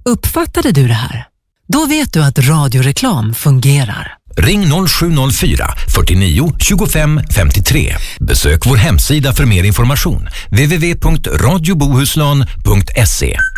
Uppfattade du det här? Då vet du att radioreklam fungerar. Ring 0704 49 25 53. Besök vår hemsida för mer information. www.radiobohuslän.se.